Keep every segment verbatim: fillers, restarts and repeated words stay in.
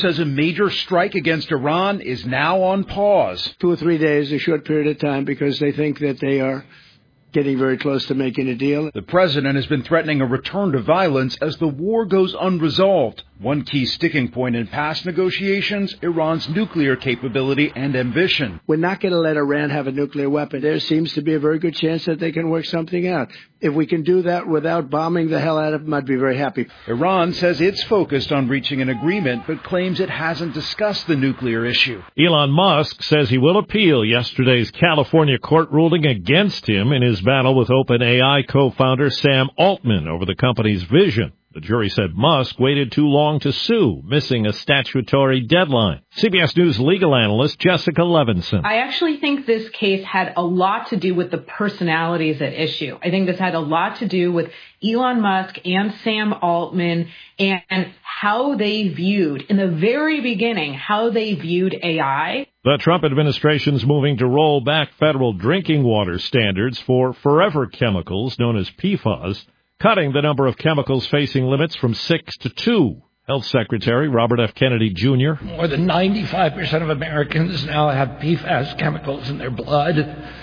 says a major strike against Iran is now on pause. Two or three days, a short period of time, because they think that they are getting very close to making a deal. The president has been threatening a return to violence as the war goes unresolved. One key sticking point in past negotiations, Iran's nuclear capability and ambition. We're not going to let Iran have a nuclear weapon. There seems to be a very good chance that they can work something out. If we can do that without bombing the hell out of them, I'd be very happy. Iran says it's focused on reaching an agreement, but claims it hasn't discussed the nuclear issue. Elon Musk says he will appeal yesterday's California court ruling against him in his battle with OpenAI co-founder Sam Altman over the company's vision. The jury said Musk waited too long to sue, missing a statutory deadline. C B S News legal analyst Jessica Levinson. I actually think this case had a lot to do with the personalities at issue. I think this had a lot to do with Elon Musk and Sam Altman and how they viewed, in the very beginning, how they viewed A I. The Trump administration's moving to roll back federal drinking water standards for forever chemicals known as P FAS, cutting the number of chemicals facing limits from six to two. Health Secretary Robert F. Kennedy Junior More than ninety-five percent of Americans now have P FAS chemicals in their blood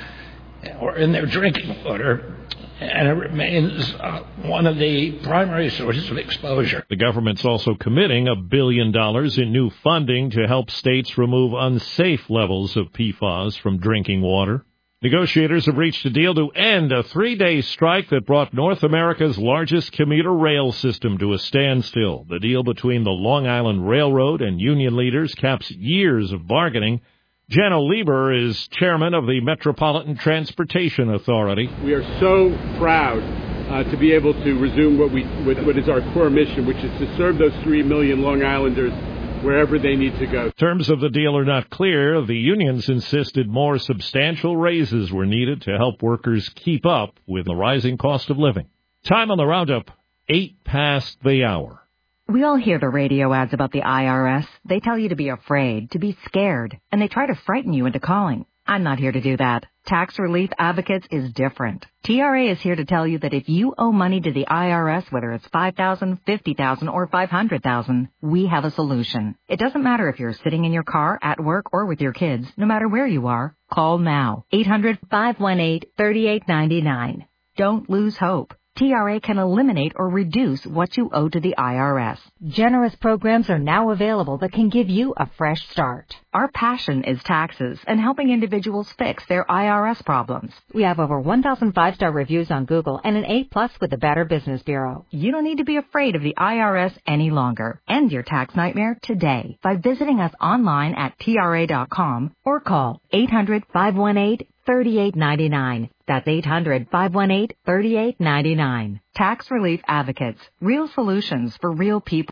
or in their drinking water, and it remains uh, one of the primary sources of exposure. The government's also committing a billion dollars in new funding to help states remove unsafe levels of P FAS from drinking water. Negotiators have reached a deal to end a three-day strike that brought North America's largest commuter rail system to a standstill. The deal between the Long Island Railroad and union leaders caps years of bargaining. Jano Lieber is chairman of the Metropolitan Transportation Authority. We are so proud uh, to be able to resume what we what, what is our core mission, which is to serve those three million Long Islanders wherever they need to go. Terms of the deal are not clear. The unions insisted more substantial raises were needed to help workers keep up with the rising cost of living. Time on the roundup, eight past the hour. We all hear the radio ads about the I R S. They tell you to be afraid, to be scared, and they try to frighten you into calling. I'm not here to do that. Tax Relief Advocates is different. T R A is here to tell you that if you owe money to the I R S, whether it's five thousand dollars, fifty thousand dollars, or five hundred thousand dollars, we have a solution. It doesn't matter if you're sitting in your car, at work, or with your kids. No matter where you are, call now. eight hundred, five one eight, three eight nine nine. Don't lose hope. T R A can eliminate or reduce what you owe to the I R S. Generous programs are now available that can give you a fresh start. Our passion is taxes and helping individuals fix their I R S problems. We have over one thousand five-star reviews on Google and an A plus with the Better Business Bureau. You don't need to be afraid of the I R S any longer. End your tax nightmare today by visiting us online at T R A dot com or call eight hundred, five one eight, three eight nine nine. That's eight hundred, five one eight, three eight nine nine. Tax Relief Advocates. Real solutions for real people.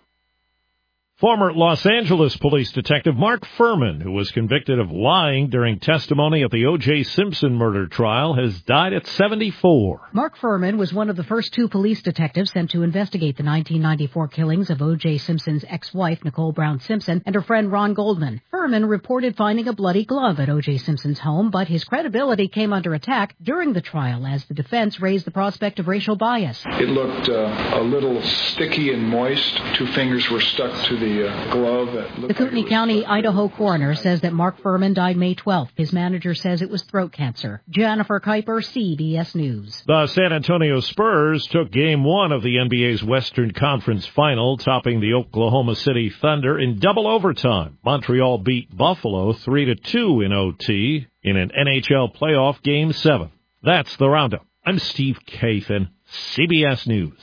Former Los Angeles police detective Mark Furman, who was convicted of lying during testimony at the O J Simpson murder trial, has died at seventy-four. Mark Furman was one of the first two police detectives sent to investigate the nineteen ninety-four killings of O J Simpson's ex-wife, Nicole Brown Simpson, and her friend Ron Goldman. Furman reported finding a bloody glove at O J Simpson's home, but his credibility came under attack during the trial as the defense raised the prospect of racial bias. It looked uh, a little sticky and moist. Two fingers were stuck to the The, uh, glove. The Kootenai like County, Idaho coroner says that Mark Furman died May twelfth. His manager says it was throat cancer. Jennifer Kuiper, C B S News. The San Antonio Spurs took game one of the N B A's Western Conference Final, topping the Oklahoma City Thunder in double overtime. Montreal beat Buffalo three to two in O T in an N H L playoff game seven. That's the roundup. I'm Steve Kathan, C B S News.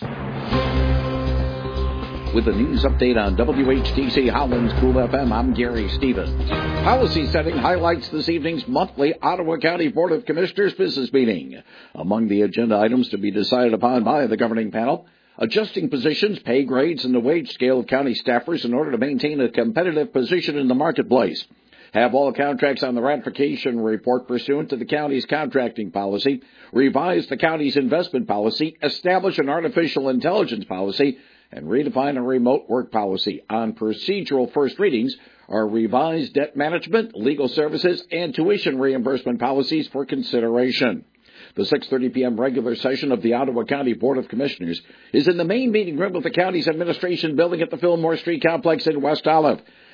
With the news update on W H D C Howland's Cool F M, I'm Gary Stevens. Policy setting highlights this evening's monthly Ottawa County Board of Commissioners business meeting. Among the agenda items to be decided upon by the governing panel, adjusting positions, pay grades, and the wage scale of county staffers in order to maintain a competitive position in the marketplace. Have all contracts on the ratification report pursuant to the county's contracting policy, revise the county's investment policy, establish an artificial intelligence policy, and redefine a remote work policy. On procedural first readings are revised debt management, legal services, and tuition reimbursement policies for consideration. The six thirty p.m. regular session of the Ottawa County Board of Commissioners is in the main meeting room of the county's administration building at the Fillmore Street Complex in West Olive.